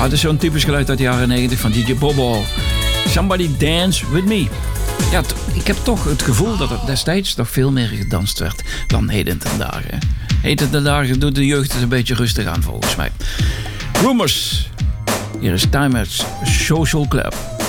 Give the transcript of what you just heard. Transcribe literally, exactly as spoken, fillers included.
dat is zo'n typisch geluid uit de jaren negentig van D J Bobo. Somebody Dance With Me. Ja, t- ik heb toch het gevoel dat er destijds nog veel meer gedanst werd dan heden ten dagen. Heden ten dagen doet de jeugd het een beetje rustig aan volgens mij. Rumors. Hier is Time at Social Club.